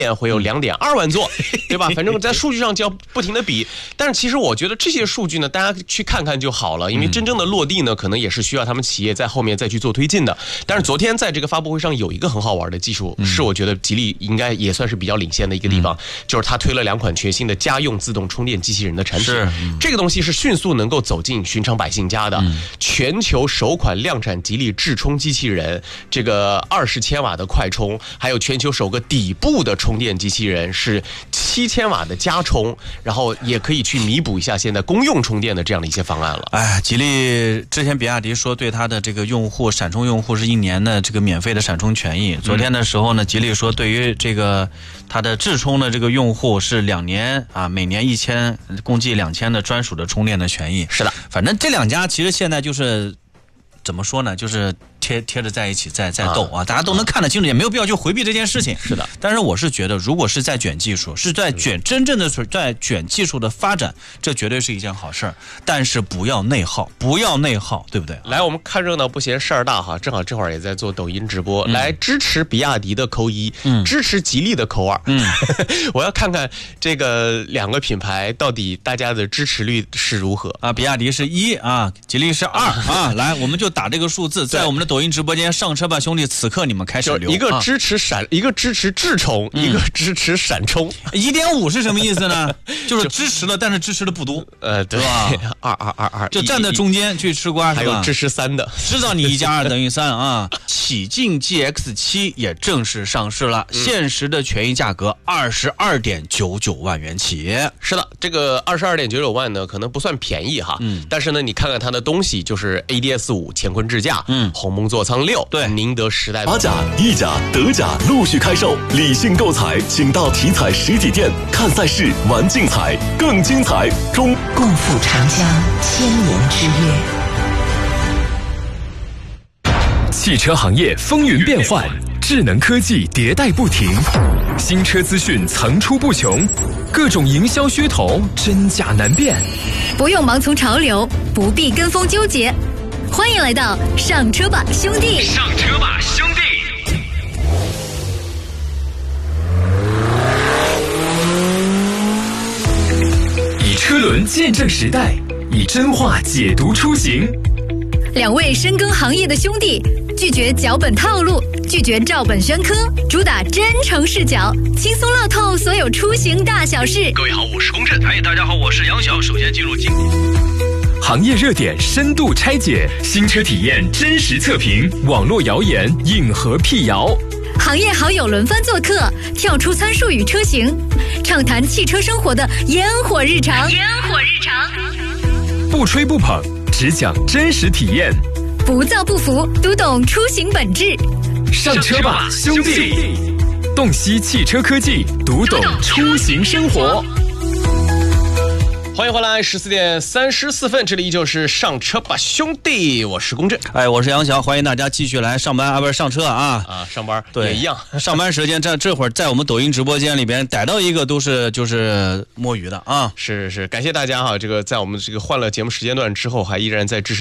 年会有2.2万座，对吧？反正在数据上就要不停的比。但是其实我觉得这些数据呢，大家去看看就好了，因为真正的落地呢，可能也是需要他们企业在后面再去做推进的。但是昨天在这个发布会上有一个很好玩的技术，是我觉得吉利应该也算是比较领先的一个地方，就是它推了2款全新的家用自动充电机器人的产品。这个东西是迅速能够走进寻常百姓家的，全球首款量产吉利智充机器人，这个20千瓦的快充，还有全球首个底部的充电机器人是7千瓦的加充，然后也可以去弥补一下现在公用充电的这样的一些方案了。 哎，吉利之前比亚迪说对它的这个用户闪充用户是1年的这个免费的闪充权益，昨天的时候呢，吉利说对于这个它的智充的这个用户是2年啊，每年1000，共计2000的专属的充电的权益。 是的， 反正这2家其实现在就是怎么说呢，就是贴着在一起在斗啊，大家都能看得清楚，也没有必要去回避这件事情。 是的， 但是我是觉得，如果是在卷技术，是在真正的在卷技术的发展，这绝对是一件好事儿。但是不要内耗，对不对？ 来，我们看热闹不嫌事儿大哈，正好这会儿也在做抖音直播，来支持比亚迪的扣1，支持吉利的扣2。我要看看这个2个品牌到底大家的支持率是如何啊？比亚迪是1啊，吉利是2啊。来，我们就打这个数字，在我们的抖音直播间上车吧兄弟，此刻你们开始留。 一个支持一个支持智充，一个支持闪充。 1.5是什么意思呢？就是支持了，但是支持的不多。 对吧？2， 就站在中间去吃瓜， 还有支持3的， 知道你1加2等于3啊。启劲 GX7 也正式上市了，限时的权益价格22.99万元起。 是的，这个22.99万呢，可能不算便宜哈，但是呢，你看看它的东西，就是 ADS5 乾坤智驾，鸿蒙座舱6， 对， 宁德时代法甲、意甲、德甲陆续开售，理性购彩，请到体彩实体店看赛事、玩竞彩，更精彩。共赴长江千年之约。 汽车行业风云变幻，智能科技迭代不停，新车资讯层出不穷，各种营销噱头真假难辨。 不用盲从潮流，不必跟风纠结，欢迎来到上车吧兄弟！ 上车吧兄弟！以车轮见证时代，以真话解读出行。 2位深耕行业的兄弟，拒绝脚本套路，拒绝照本宣科，主打真诚视角，轻松唠透所有出行大小事。 各位好，我是龚震。大家好，我是杨晓。首先进入行业热点深度拆解，新车体验真实测评，网络谣言硬核辟谣。 行业好友轮番做客，跳出参数与车型，畅谈汽车生活的烟火日常。 不吹不捧，只讲真实体验， 不造不服，读懂出行本质。 上车吧兄弟！洞悉汽车科技，读懂出行生活。 欢迎回来，14点34分，这里依旧是上车吧兄弟，我是龚震， 我是杨晓，欢迎大家继续来上班不是上车啊， 上班对也一样， 上班时间这会儿在我们抖音直播间里边逮到一个都是就是摸鱼的啊， 是感谢大家哈，这个在我们这个换了节目时间段之后，还依然在支持